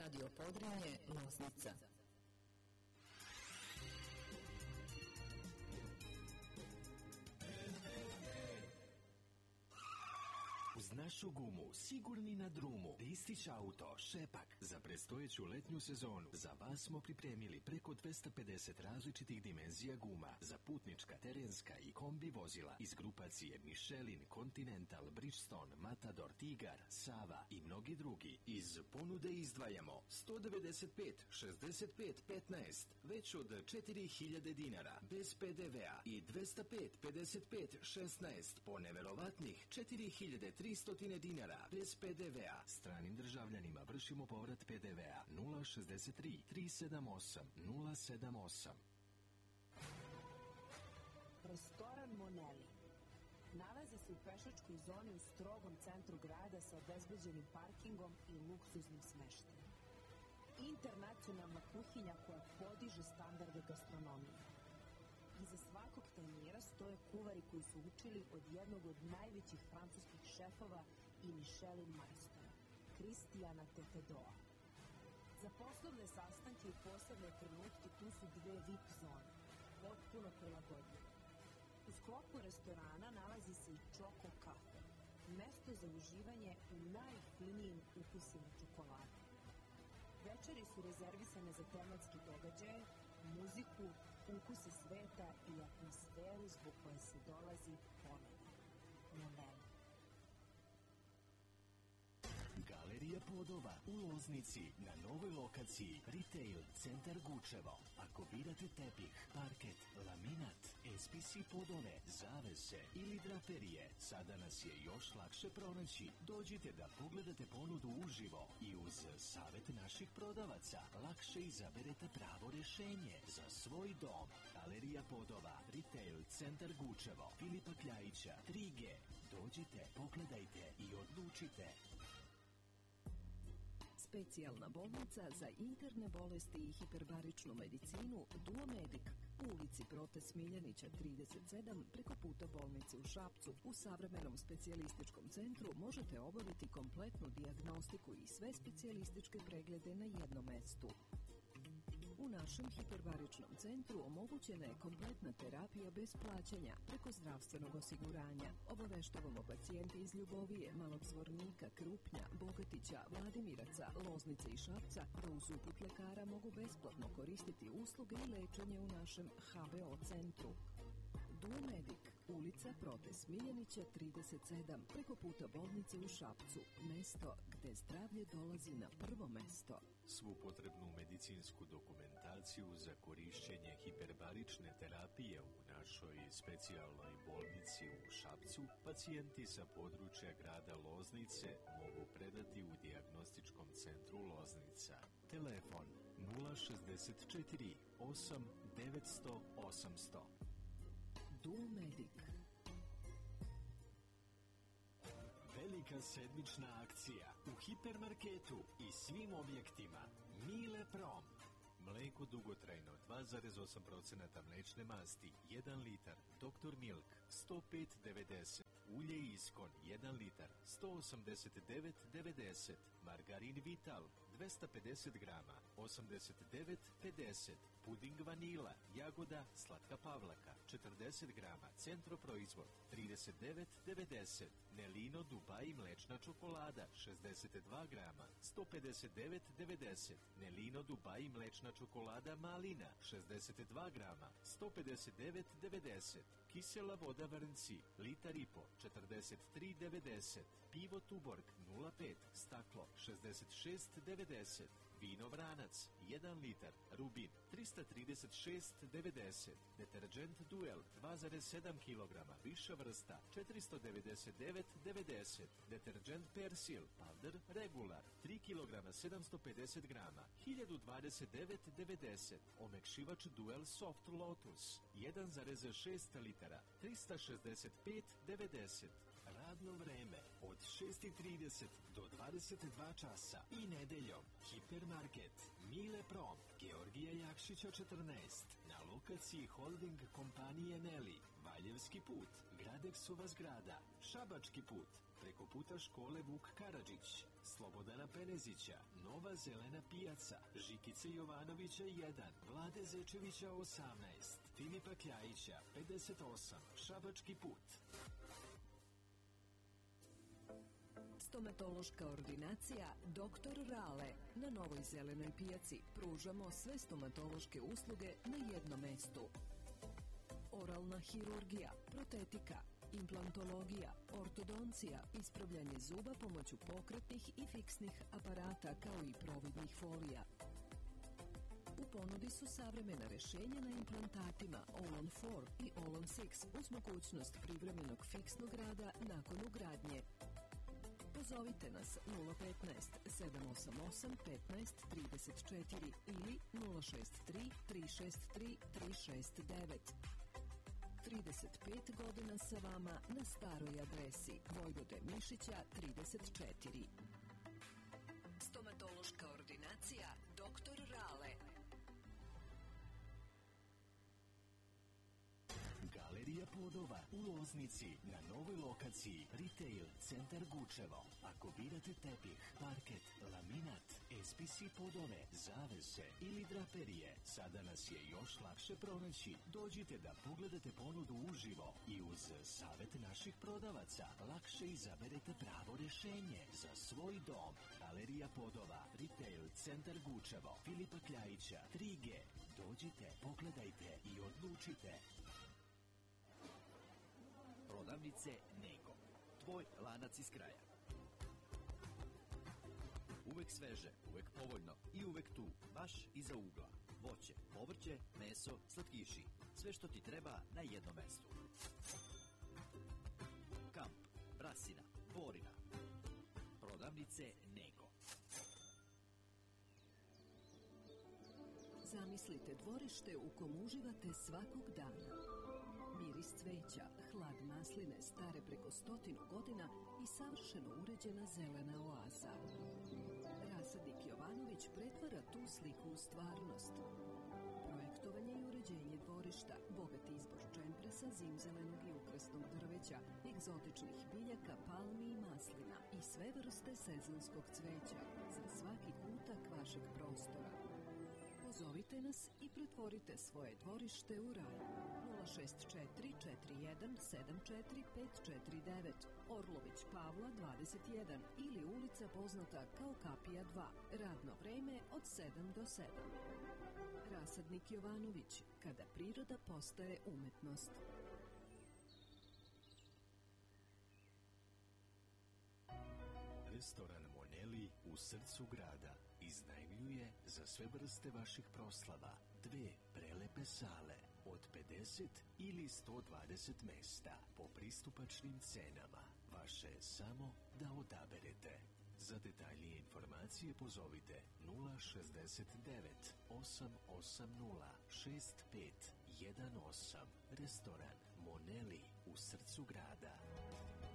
Radio Podrinje, Loznica. Uz našu gumu, sigurni na drumu, Ristić auto, Šepak. Za predstojeću letnju sezonu za vas smo pripremili preko 250 različitih dimenzija guma za putnička, terenska i kombi vozila iz grupacije Michelin, Continental, Bridgestone, Matador, Tigar, Sava i mnogi drugi. Iz ponude izdvajamo 195, 65, 15, već od 4000 dinara, bez PDV-a i 205, 55, 16 po neverovatnih 4300 dinara, bez PDV-a. Stranim državljanima vršimo povrat PDV-a 063 378 078. Restoran Moneli nalazi se u pešačkoj zoni u strogom centru grada sa obezbeđenim parkingom i luksuznim smeštajem. Internacionalna kuhinja koja podiže standarde gastronomije. Iza svakog tanjira stoje kuvari koji su učili od jednog od najvećih francuskih šefova i Michelin majstora, Kristijana Tetedoa. Za poslovne sastanke i posebne trenutke tu su 2 VIP zone, potpuno prilagodljive. U sklopu restorana nalazi se i Choco Cafe, mesto za uživanje u najfinijim ukusima čokolade. Večeri su rezervisane za tematske događaje, muziku, ukuse sveta i atmosferu zbog koje se dolazi ponovo. Moneli. Galerija Podova u Loznici na novoj lokaciji Retail Centar Gučevo. Ako birate tepih, parket, laminat, SPC podove, zavese ili draperije, sada nas je još lakše pronaći. Dođite da pogledate ponudu uživo i uz savjet naših prodavaca lakše izaberete pravo rješenje za svoj dom. Galerija Podova, Retail Centar Gučevo, Filipa Kljajića, 3G. Dođite, pogledajte i odlučite. Specijalna bolnica za interne bolesti i hiperbaričnu medicinu Duomedic u ulici Prote Smiljanića 37 preko puta bolnice u Šapcu. U savremenom specijalističkom centru možete obaviti kompletnu dijagnostiku i sve specijalističke preglede na jednom mestu. U našem hiperbaričnom centru omogućena je kompletna terapija bez plaćanja preko zdravstvenog osiguranja. Obaveštavamo pacijente iz Ljubovije, Malog Zvornika, Krupnja, Bogatića, Vladimiraca, Loznice i Šapca da uz uput lekara mogu besplatno koristiti usluge i lečenje u našem HBO centru. Duomedic, ulica Prote Smiljanića 37, preko puta bolnice u Šapcu, mesto gde zdravlje dolazi na prvo mesto. Svu potrebnu medicinsku dokumentaciju za korišćenje hiperbarične terapije u našoj specijalnoj bolnici u Šapcu pacijenti sa područja grada Loznice mogu predati u dijagnostičkom centru Loznica. Telefon 064 8 900 800. Duomedic. Velika sedmična akcija u hipermarketu i svim objektima. Mile Prom. Mleko dugotrajno 2,8% mlečne masti 1 litar. Dr. Milk 105,90. Ulje Iskon 1 litar 189,90. Margarin Vital 250 grama 89,50. Puding vanila, jagoda, slatka pavlaka 40 grama, Centro proizvod 39,90. Nelino Dubai mlečna čokolada 62 grama 159,90. Nelino Dubai mlečna čokolada malina 62 grama 159,90. Kisela voda Vrnci litar i po 43,90. Pivo Tuborg 0,5 staklo 66,90. Vino Vranac 1 litar, Rubin 336,90. Deterđent Duel 2,7 kg, viša vrsta 499,90. Deterđent Persil Powder Regular 3 kg 750 grama 1029,90. Omekšivač Duel Soft Lotus 1,6 litara 365,90. Radno vreme od 6:30 do 22 časa i nedeljom. Hipermarket Mile Prom, Georgija Jakšića 14, na lokaciji holding kompanije Neli, Valjevski put, Gradeksova zgrada, Šabački put, preko puta škole Vuk Karadžić, Slobodana Penezića, Nova zelena pijaca, Žikice Jovanovića 1, Vlade Zečevića 18, Filipa Kljajića 58, Šabački put. Stomatološka ordinacija Dr. Rale. Na Novoj zelenoj pijaci pružamo sve stomatološke usluge na jednom mestu. Oralna hirurgija, protetika, implantologija, ortodoncija, ispravljanje zuba pomoću pokretnih i fiksnih aparata kao i providnih folija. U ponudi su savremena rešenja na implantatima All-on 4 i All-on 6 uz mogućnost privremenog fiksnog rada nakon ugradnje. Pozovite nas 015 788 15 34 ili 063 363 369. 35 godina sa vama na staroj adresi Vojvode Mišića 34. Stomatološka ordinacija Dr. Rale. Galerija podova u Loznici na novoj lokaciji Retail Centar Gučevo. Ako birate tepih, parket, laminat, SPC podove, zavese ili draperije, sada nas je još lakše pronaći. Dođite da pogledate ponudu uživo i uz savet naših prodavaca lakše izaberete pravo rešenje za svoj dom. Galerija podova, Retail Centar Gučevo, Filipa Kljajića 3G. Dođite, pogledajte i odlučite. Prodavnice Nego. Tvoj lanac iz kraja. Uvek sveže, uvek povoljno i uvek tu, baš iza ugla. Voće, povrće, meso, slatkiši. Sve što ti treba na jednom mestu. Kamp, Brasina, Borina. Prodavnice Nego. Zamislite dvorište u kom uživate svakog dana. Miris cveća, hlad masline stare preko 100 godina i savršeno uređena zelena oaza. Rasadnik Jovanović pretvara tu sliku u stvarnost. Projektovanje i uređenje dvorišta, bogat izbor čempresa, zimzelenog i ukrasnog drveća, egzotičnih biljaka, palmi i maslina i sve vrste sezonskog cveća za svaki kutak vašeg prostora. Pozovite nas i pretvorite svoje dvorište u raj. 064 41 74 549, Orlović Pavla 21 ili ulica poznata kao Kapija 2. Radno vreme od 7 do 7. Rasadnik Jovanović, kada priroda postaje umetnost. Restoran Moneli u srcu grada iznajmljuje za sve vrste vaših proslava 2 prelepe sale od 50 ili 120 mesta po pristupačnim cenama. Vaše je samo da odaberete. Za detaljnije informacije pozovite 069 880 6518. Restoran Moneli u srcu grada.